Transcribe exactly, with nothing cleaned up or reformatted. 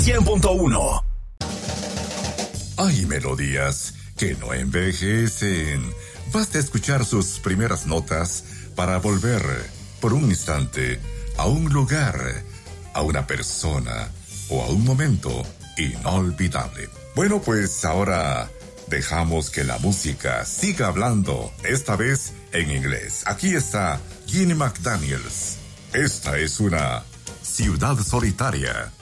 cien punto uno. Hay melodías que no envejecen. Basta escuchar sus primeras notas para volver por un instante a un lugar, a una persona o a un momento inolvidable. Bueno, pues ahora dejamos que la música siga hablando, esta vez en inglés. Aquí está Ginny McDaniels. Esta es una ciudad solitaria.